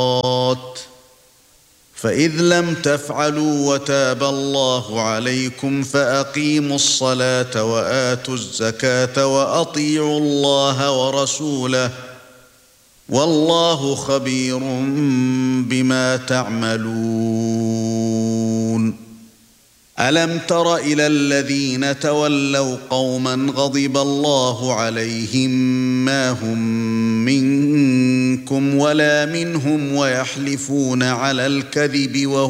فإذ لم تفعلوا وتاب الله عليكم فأقيموا الصلاة وآتوا الزكاة وأطيعوا الله ورسوله والله خبير بما تعملون. ألم تر إلى الذين تولوا قوما غضب الله عليهم ما هم منكم ولا منهم ويحلفون على الكذب